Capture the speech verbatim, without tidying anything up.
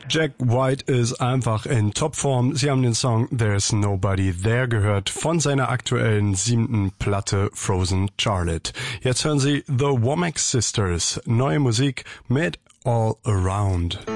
Jack White ist einfach in Topform. Sie haben den Song There's Nobody There gehört von seiner aktuellen siebten Platte Frozen Charlotte. Jetzt hören Sie The Womack Sisters, neue Musik mit All Around.